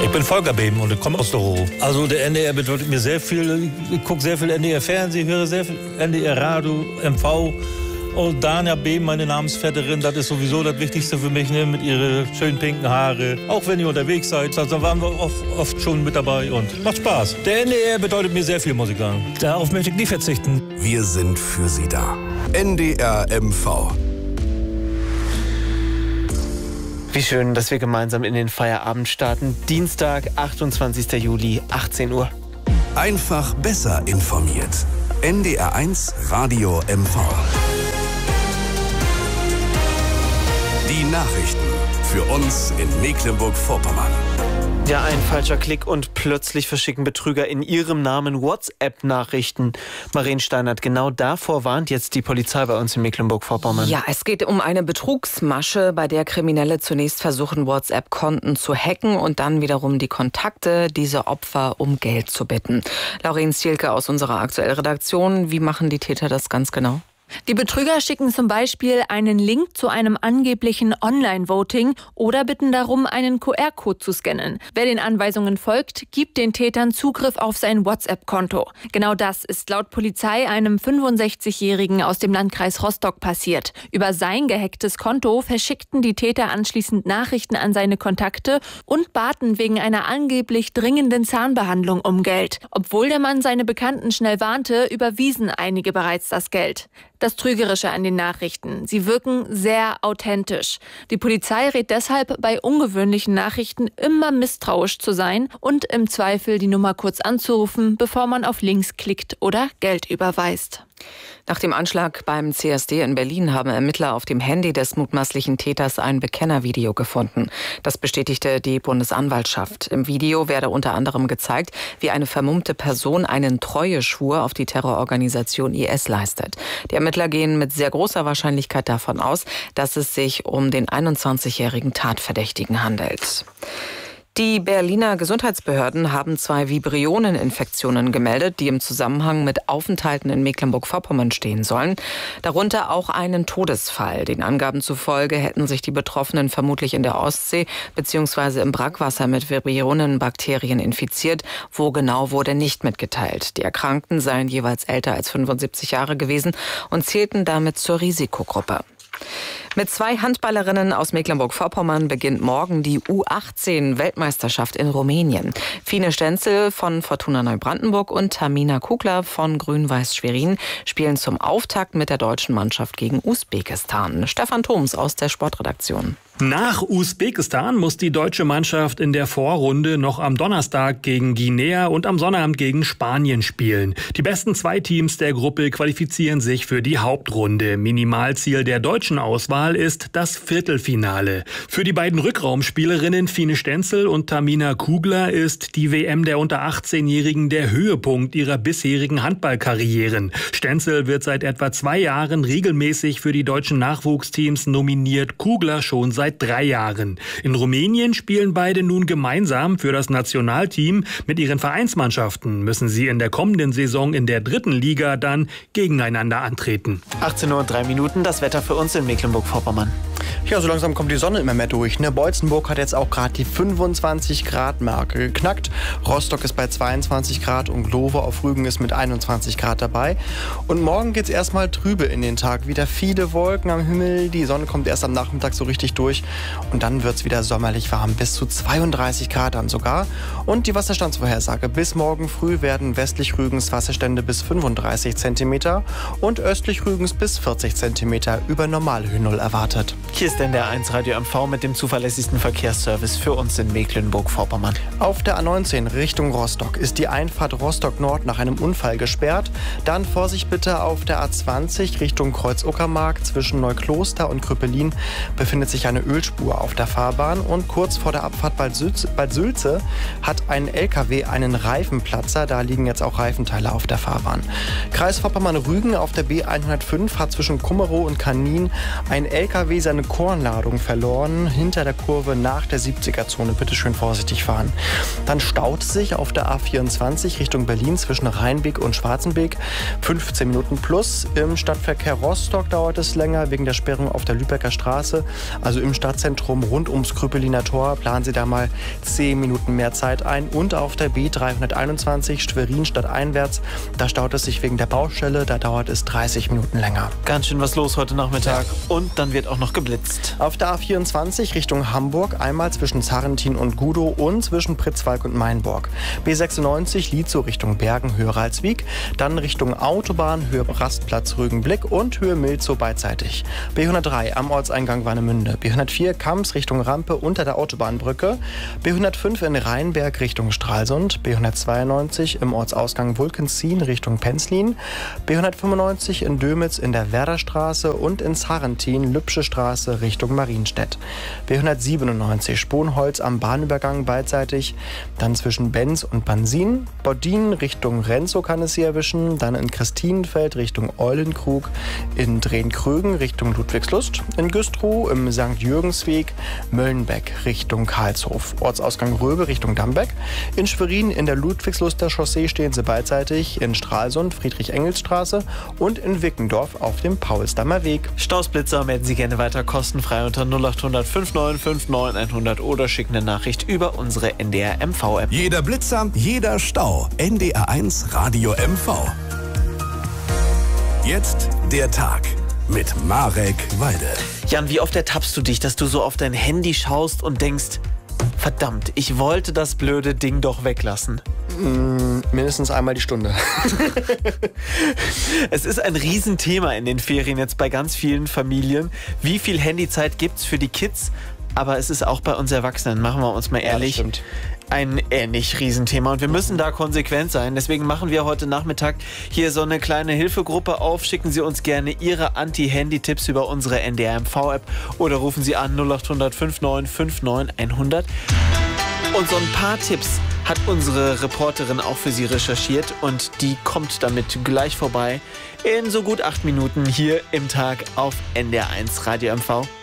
Ich bin Volker Beben und ich komme aus der Ruhr. Also der NDR bedeutet mir sehr viel. Ich gucke sehr viel NDR-Fernsehen, höre sehr viel NDR-Radio, MV. Und Dania Beben, meine Namensvetterin, das ist sowieso das Wichtigste für mich, ne? Mit ihren schönen pinken Haare. Auch wenn ihr unterwegs seid, da waren wir auch oft schon mit dabei und macht Spaß. Der NDR bedeutet mir sehr viel, muss ich sagen. Darauf möchte ich nie verzichten. Wir sind für Sie da. NDR MV. Wie schön, dass wir gemeinsam in den Feierabend starten. Dienstag, 28. Juli, 18 Uhr. Einfach besser informiert. NDR 1 Radio MV. Die Nachrichten für uns in Mecklenburg-Vorpommern. Ja, ein falscher Klick und plötzlich verschicken Betrüger in ihrem Namen WhatsApp-Nachrichten. Maren Steinert, genau davor warnt jetzt die Polizei bei uns in Mecklenburg-Vorpommern. Ja, es geht um eine Betrugsmasche, bei der Kriminelle zunächst versuchen, WhatsApp-Konten zu hacken und dann wiederum die Kontakte dieser Opfer um Geld zu bitten. Lauren Stielke aus unserer aktuellen Redaktion, wie machen die Täter das ganz genau? Die Betrüger schicken zum Beispiel einen Link zu einem angeblichen Online-Voting oder bitten darum, einen QR-Code zu scannen. Wer den Anweisungen folgt, gibt den Tätern Zugriff auf sein WhatsApp-Konto. Genau das ist laut Polizei einem 65-Jährigen aus dem Landkreis Rostock passiert. Über sein gehacktes Konto verschickten die Täter anschließend Nachrichten an seine Kontakte und baten wegen einer angeblich dringenden Zahnbehandlung um Geld. Obwohl der Mann seine Bekannten schnell warnte, überwiesen einige bereits das Geld. Das Trügerische an den Nachrichten: Sie wirken sehr authentisch. Die Polizei rät deshalb, bei ungewöhnlichen Nachrichten immer misstrauisch zu sein und im Zweifel die Nummer kurz anzurufen, bevor man auf Links klickt oder Geld überweist. Nach dem Anschlag beim CSD in Berlin haben Ermittler auf dem Handy des mutmaßlichen Täters ein Bekennervideo gefunden. Das bestätigte die Bundesanwaltschaft. Im Video werde unter anderem gezeigt, wie eine vermummte Person einen Treueschwur auf die Terrororganisation IS leistet. Die Ermittler gehen mit sehr großer Wahrscheinlichkeit davon aus, dass es sich um den 21-jährigen Tatverdächtigen handelt. Die Berliner Gesundheitsbehörden haben 2 Vibrioneninfektionen gemeldet, die im Zusammenhang mit Aufenthalten in Mecklenburg-Vorpommern stehen sollen. Darunter auch einen Todesfall. Den Angaben zufolge hätten sich die Betroffenen vermutlich in der Ostsee bzw. im Brackwasser mit Vibrionenbakterien infiziert. Wo genau, wurde nicht mitgeteilt. Die Erkrankten seien jeweils älter als 75 Jahre gewesen und zählten damit zur Risikogruppe. Mit 2 Handballerinnen aus Mecklenburg-Vorpommern beginnt morgen die U18-Weltmeisterschaft in Rumänien. Fine Stenzel von Fortuna Neubrandenburg und Tamina Kugler von Grün-Weiß Schwerin spielen zum Auftakt mit der deutschen Mannschaft gegen Usbekistan. Stefan Thoms aus der Sportredaktion. Nach Usbekistan muss die deutsche Mannschaft in der Vorrunde noch am Donnerstag gegen Guinea und am Sonnabend gegen Spanien spielen. Die besten 2 Teams der Gruppe qualifizieren sich für die Hauptrunde. Minimalziel der deutschen Auswahl ist das Viertelfinale. Für die beiden Rückraumspielerinnen Fine Stenzel und Tamina Kugler ist die WM der unter 18-Jährigen der Höhepunkt ihrer bisherigen Handballkarrieren. Stenzel wird seit etwa 2 Jahren regelmäßig für die deutschen Nachwuchsteams nominiert, Kugler schon seit 3 Jahren. In Rumänien spielen beide nun gemeinsam für das Nationalteam. Mit ihren Vereinsmannschaften müssen sie in der kommenden Saison in der 3. Liga dann gegeneinander antreten. 18:03 Uhr, das Wetter für uns in Mecklenburg-Vorpommern. Ja, so langsam kommt die Sonne immer mehr durch. Ne? Beutzenburg hat jetzt auch gerade die 25-Grad-Marke geknackt. Rostock ist bei 22 Grad und Glover auf Rügen ist mit 21 Grad dabei. Und morgen geht es erstmal trübe in den Tag. Wieder viele Wolken am Himmel. Die Sonne kommt erst am Nachmittag so richtig durch. Und dann wird es wieder sommerlich warm. Bis zu 32 Grad dann sogar. Und die Wasserstandsvorhersage. Bis morgen früh werden westlich Rügens Wasserstände bis 35 cm und östlich Rügens bis 40 cm über Normalhöhe Null erwartet. Hier ist NDR 1 Radio MV mit dem zuverlässigsten Verkehrsservice für uns in Mecklenburg-Vorpommern. Auf der A19 Richtung Rostock ist die Einfahrt Rostock Nord nach einem Unfall gesperrt. Dann Vorsicht bitte auf der A20 Richtung Kreuz-Uckermark. Zwischen Neukloster und Krüppelin befindet sich eine Ölspur auf der Fahrbahn. Und kurz vor der Abfahrt Bad Sülze hat ein LKW einen Reifenplatzer. Da liegen jetzt auch Reifenteile auf der Fahrbahn. Kreis Vorpommern-Rügen auf der B105 hat zwischen Kummerow und Kanin ein LKW seine eine Kornladung verloren hinter der Kurve nach der 70er-Zone. Bitte schön vorsichtig fahren. Dann staut es sich auf der A24 Richtung Berlin zwischen Rheinbeek und Schwarzenbeek. 15 Minuten plus. Im Stadtverkehr Rostock dauert es länger wegen der Sperrung auf der Lübecker Straße. Also im Stadtzentrum rund ums Krüppeliner Tor planen Sie da mal 10 Minuten mehr Zeit ein. Und auf der B321 Schwerin stadteinwärts, da staut es sich wegen der Baustelle. Da dauert es 30 Minuten länger. Ganz schön was los heute Nachmittag. Und dann wird auch noch geblitzt. Auf der A24 Richtung Hamburg, einmal zwischen Sarrentin und Gudow und zwischen Pritzwalk und Mainburg. B96 Lietzow Richtung Bergen, Höhe Ralswiek, dann Richtung Autobahn, Höhe Rastplatz Rügenblick und Höhe Milzow beidseitig. B103 am Ortseingang Warnemünde. B104 Kamms Richtung Rampe unter der Autobahnbrücke. B105 in Rheinberg Richtung Stralsund. B192 im Ortsausgang Wulkenzien Richtung Penzlin. B195 in Dömitz in der Werderstraße und in Sarrentin Lübsche Straße Richtung Marienstedt. B197 Sponholz am Bahnübergang beidseitig, dann zwischen Benz und Bansin. Bodin Richtung Renzow kann es Sie erwischen, dann in Christinenfeld Richtung Eulenkrug, in Drehn-Krögen Richtung Ludwigslust, in Güstrow im St. Jürgensweg, Möllenbeck Richtung Karlshof, Ortsausgang Röbe Richtung Dambeck, in Schwerin in der Ludwigsluster Chaussee stehen Sie beidseitig, in Stralsund Friedrich-Engels-Straße und in Wickendorf auf dem Paulsdammer Weg. Stausblitzer melden Sie gerne weiter kostenfrei unter 0800 59 59 100 oder schicken eine Nachricht über unsere NDR MV-App. Jeder Blitzer, jeder Stau. NDR1 Radio MV. Jetzt der Tag mit Marek Walde. Jan, wie oft ertappst du dich, dass du so auf dein Handy schaust und denkst, verdammt, ich wollte das blöde Ding doch weglassen? Mindestens einmal die Stunde. Es ist ein Riesenthema in den Ferien jetzt bei ganz vielen Familien. Wie viel Handyzeit gibt's für die Kids? Aber es ist auch bei uns Erwachsenen, machen wir uns mal ehrlich, Ja, stimmt. ein ähnlich Riesenthema. Und wir müssen da konsequent sein. Deswegen machen wir heute Nachmittag hier so eine kleine Hilfegruppe auf. Schicken Sie uns gerne Ihre Anti-Handy-Tipps über unsere NDR MV-App oder rufen Sie an 0800 59 59 100. Und so ein paar Tipps hat unsere Reporterin auch für Sie recherchiert und die kommt damit gleich vorbei in so gut 8 Minuten hier im Tag auf NDR1 Radio MV.